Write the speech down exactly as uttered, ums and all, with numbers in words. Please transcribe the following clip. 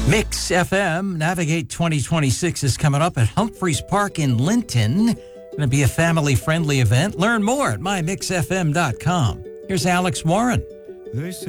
Mix F M Navigate twenty twenty-six is coming up at Humphreys Park in Linton. Going to be a family-friendly event. Learn more at my mix f m dot com. Here's Alex Warren.